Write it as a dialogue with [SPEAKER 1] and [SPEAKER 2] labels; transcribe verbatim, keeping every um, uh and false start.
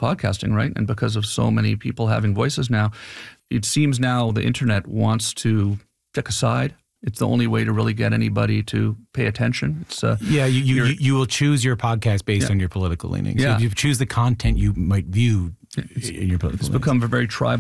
[SPEAKER 1] podcasting, right? And because of so many people having voices now, it seems now the internet wants to pick a side. It's the only way to really get anybody to pay attention. It's uh,
[SPEAKER 2] yeah, you you, you you will choose your podcast based yeah. on your political leanings.
[SPEAKER 1] Yeah.
[SPEAKER 2] So if you choose the content you might view
[SPEAKER 1] it's,
[SPEAKER 2] in your political
[SPEAKER 1] It's
[SPEAKER 2] leanings.
[SPEAKER 1] become a very tribal